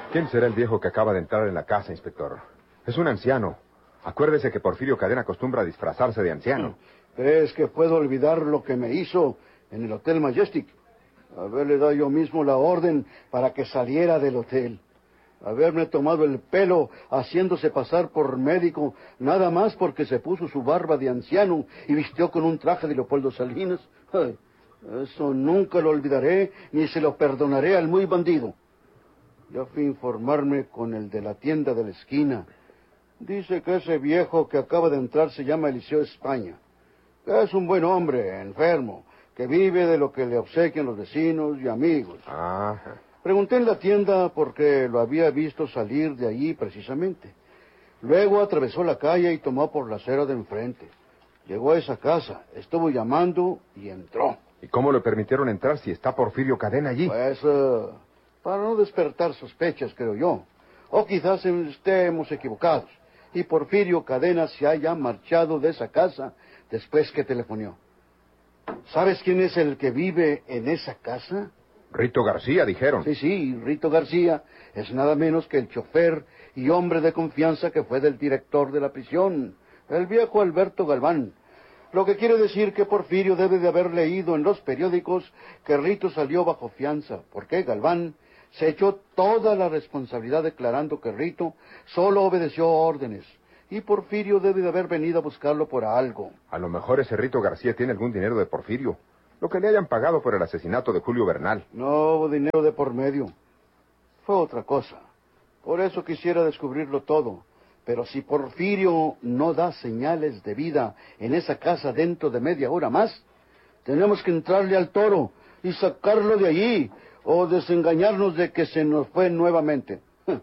¿Quién será el viejo que acaba de entrar en la casa, inspector? Es un anciano. Acuérdese que Porfirio Cadena acostumbra a disfrazarse de anciano. ¿Crees que puedo olvidar lo que me hizo en el Hotel Majestic? Haberle dado yo mismo la orden para que saliera del hotel. Haberme tomado el pelo haciéndose pasar por médico, nada más porque se puso su barba de anciano y vistió con un traje de Leopoldo Salinas. Ay, eso nunca lo olvidaré, ni se lo perdonaré al muy bandido. Ya fui a informarme con el de la tienda de la esquina. Dice que ese viejo que acaba de entrar se llama Eliseo España. Que es un buen hombre, enfermo, que vive de lo que le obsequian los vecinos y amigos. Ajá. Pregunté en la tienda porque lo había visto salir de allí precisamente. Luego atravesó la calle y tomó por la acera de enfrente. Llegó a esa casa, estuvo llamando y entró. ¿Y cómo le permitieron entrar si está Porfirio Cadena allí? Pues, para no despertar sospechas, creo yo. O quizás estemos equivocados y Porfirio Cadena se haya marchado de esa casa después que telefoneó. ¿Sabes quién es el que vive en esa casa? Rito García, dijeron. Sí, Rito García es nada menos que el chofer y hombre de confianza que fue del director de la prisión, el viejo Alberto Galván. Lo que quiere decir que Porfirio debe de haber leído en los periódicos que Rito salió bajo fianza, porque Galván se echó toda la responsabilidad declarando que Rito solo obedeció órdenes, y Porfirio debe de haber venido a buscarlo por algo. A lo mejor ese Rito García tiene algún dinero de Porfirio. Lo que le hayan pagado por el asesinato de Julio Bernal. No hubo dinero de por medio. Fue otra cosa. Por eso quisiera descubrirlo todo. Pero si Porfirio no da señales de vida en esa casa dentro de media hora más, tenemos que entrarle al toro y sacarlo de allí, o desengañarnos de que se nos fue nuevamente.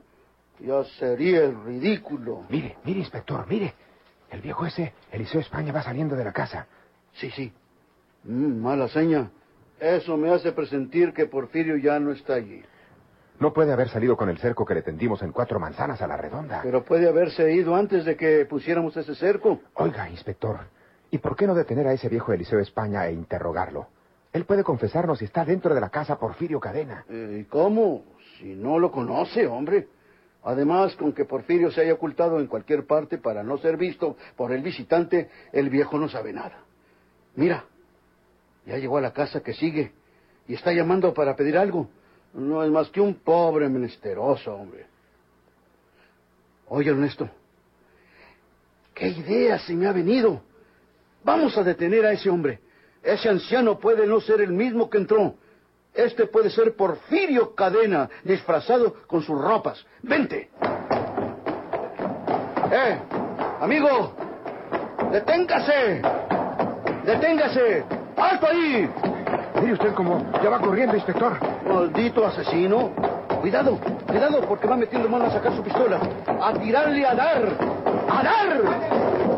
Ya sería el ridículo. Mire, inspector, mire. El viejo ese, Eliseo España, va saliendo de la casa. Sí. Mala seña. Eso me hace presentir que Porfirio ya no está allí. No puede haber salido con el cerco que le tendimos en 4 manzanas a la redonda. Pero puede haberse ido antes de que pusiéramos ese cerco. Oiga, inspector, ¿y por qué no detener a ese viejo Eliseo España e interrogarlo? Él puede confesarnos si está dentro de la casa Porfirio Cadena. ¿Y cómo? Si no lo conoce, hombre. Además, con que Porfirio se haya ocultado en cualquier parte para no ser visto por el visitante, el viejo no sabe nada. Mira, ya llegó a la casa que sigue y está llamando para pedir algo. No es más que un pobre menesteroso, hombre. Oye, Ernesto, ¿qué idea se me ha venido? Vamos a detener a ese hombre. Ese anciano puede no ser el mismo que entró. Este puede ser Porfirio Cadena, disfrazado con sus ropas. ¡Vente! ¡Amigo! ¡Deténgase! ¡Deténgase! ¡Alto ahí! Mire usted cómo ya va corriendo, inspector. ¡Maldito asesino! Cuidado, porque va metiendo mano a sacar su pistola. ¡A tirarle a dar! ¡A dar!